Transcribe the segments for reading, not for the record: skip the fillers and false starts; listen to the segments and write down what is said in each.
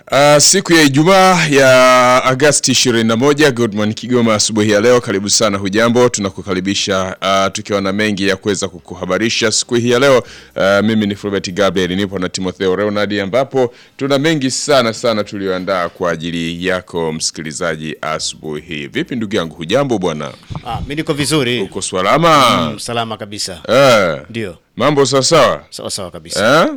Siku ya Ijumaa ya Agosti 21, Good Morning Kigoma asubuhi ya leo. Karibu sana, hujambo, tunakukaribisha tukiwa na mengi ya kuweza kukuhabarisha siku hii ya leo. Mimi ni Fulbert Gabriel, nipo na Timotheo Leonard, ambapo tuna mengi sana tulioandaa kwa ajili yako msikilizaji asubuhi hii. Vipi ndugu yangu, hujambo bwana? Mimi niko vizuri. Uko salama? Salama kabisa. Ndio. Mambo sawa? Sawa kabisa.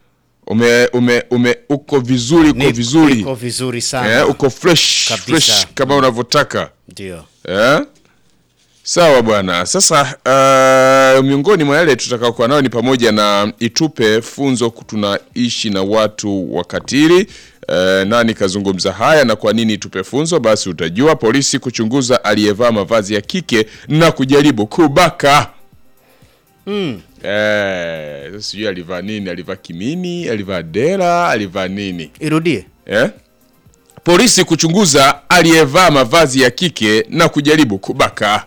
Uko vizuri, Uko vizuri sana. Uko fresh kama unavyotaka. Ndio. Sawa bwana. Sasa miongoni mwa yale tutakao kuwa nao ni pamoja na itupe funzo tunaishi na watu wakatili. Nani kazungumza haya na kwa nini itupe funzo? Basi utajua. Polisi kuchunguza aliyevaa mavazi ya kike na kujaribu kubaka. Sijui alivaa nini, alivaa kimini, alivaa dera, alivaa nini? Irudie. Polisi kuchunguza aliyevaa mavazi ya kike na kujaribu kubaka.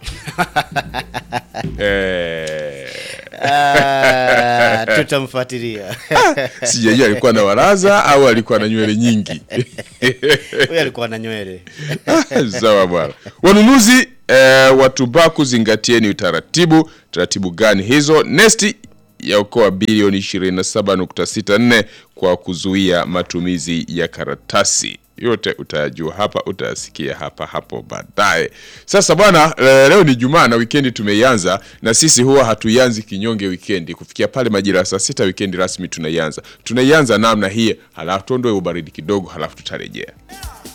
Tutamfuatilia. Sijajua alikuwa na waraza au alikuwa na nywele nyingi. Huyo alikuwa na nywele. Sawa bwana. Wanunuzi wa tumbaku, zingatieni utaratibu. Taratibu gani hizo? Nesti yaokoa bilioni 27.64 kwa kuzuia matumizi ya karatasi. Yote utayajua hapa, utasikia hapo baadaye. Sasa bwana, leo ni Jumaa na weekend tumeianza, na sisi huwa hatuianzi kinyonge weekend. Kufikia pale majira saa 6 weekend rasmi tunaianza namna hii. Halafu tuondoe ubaridi kidogo, halafu tutarejea.